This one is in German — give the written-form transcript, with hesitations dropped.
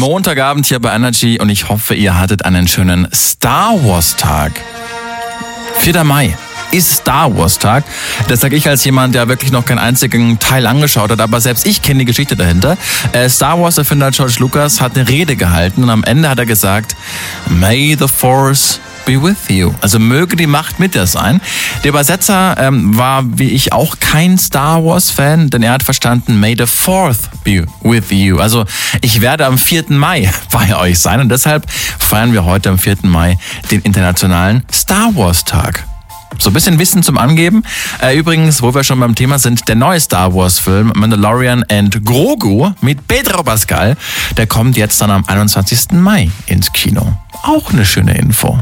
Montagabend hier bei Energy und ich hoffe, ihr hattet einen schönen Star Wars Tag. 4. Mai ist Star Wars Tag. Das sage ich als jemand, der wirklich noch keinen einzigen Teil angeschaut hat, aber selbst ich kenne die Geschichte dahinter. Star Wars Erfinder George Lucas hat eine Rede gehalten und am Ende hat er gesagt, May the Force be with you. Also möge die Macht mit dir sein. Der Übersetzer war wie ich auch kein Star Wars Fan, denn er hat verstanden, May the 4th be with you. Also ich werde am 4. Mai bei euch sein und deshalb feiern wir heute am 4. Mai den internationalen Star Wars Tag. So ein bisschen Wissen zum Angeben. Übrigens, wo wir schon beim Thema sind, der neue Star Wars Film Mandalorian and Grogu mit Pedro Pascal, der kommt jetzt dann am 21. Mai ins Kino. Auch eine schöne Info.